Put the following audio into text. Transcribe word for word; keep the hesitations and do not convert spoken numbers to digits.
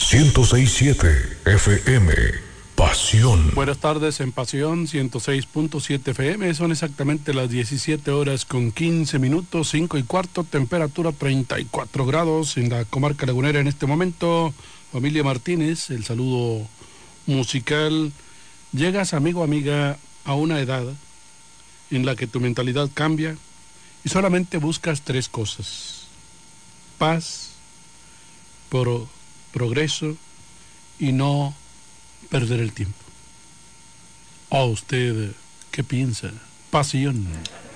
ciento seis punto siete F M. Pasión. Buenas tardes en Pasión ciento seis punto siete F M. Son exactamente las diecisiete horas con quince minutos, cinco y cuarto, temperatura treinta y cuatro grados en la comarca lagunera en este momento. Familia Martínez, el saludo musical. Llegas, amigo, amiga, a una edad en la que tu mentalidad cambia y solamente buscas tres cosas: paz, pro, progreso y no perder el tiempo. ¿O usted qué piensa? Pasión.